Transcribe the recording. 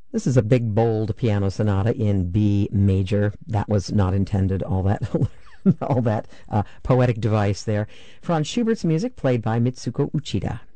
This is a big, bold piano sonata in B major. That was not intended, all that all that poetic device there. Franz Schubert's music played by Mitsuko Uchida.